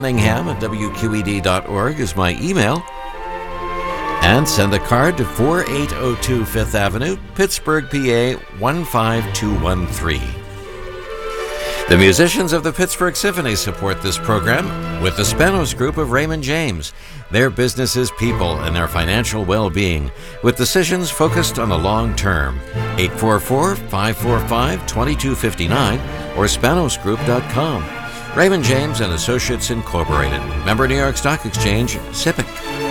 Cunningham at WQED.org is my email. And send a card to 4802 Fifth Avenue, Pittsburgh, PA 15213. The musicians of the Pittsburgh Symphony support this program with the Spanos Group of Raymond James. Their business is people and their financial well-being, with decisions focused on the long term. 844-545-2259 or spanosgroup.com. Raymond James and Associates Incorporated. Member New York Stock Exchange, SIPC.